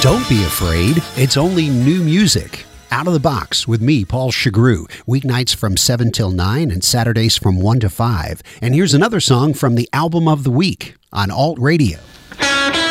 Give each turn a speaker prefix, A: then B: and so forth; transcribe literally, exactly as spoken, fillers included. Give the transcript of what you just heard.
A: Don't be afraid. It's only new music. Out of the Box with me, Paul Chagru. Weeknights from seven till nine and Saturdays from one to five. And here's another song from the Album of the Week on Alt Radio.